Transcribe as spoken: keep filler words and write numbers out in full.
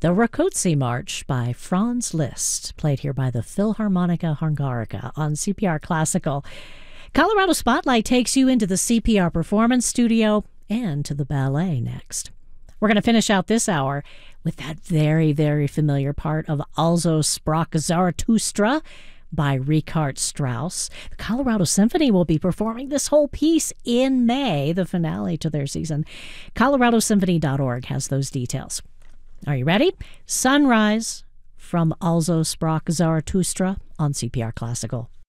The Rakutsi March by Franz Liszt, played here by the Philharmonica Hungarica on C P R Classical. Colorado Spotlight takes you into the C P R Performance Studio and to the ballet next. We're going to finish out this hour with that very, very familiar part of Also sprach Zarathustra by Richard Strauss. The Colorado Symphony will be performing this whole piece in May, the finale to their season. colorado symphony dot org has those details. Are you ready? Sunrise from Also sprach Zarathustra on C P R Classical.